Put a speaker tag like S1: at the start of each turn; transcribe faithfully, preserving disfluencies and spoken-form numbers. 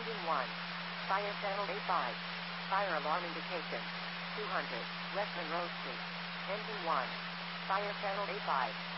S1: Engine one. Fire channel A five. Fire alarm indication. two hundred. West Monroe Street. Engine one. Fire channel A five.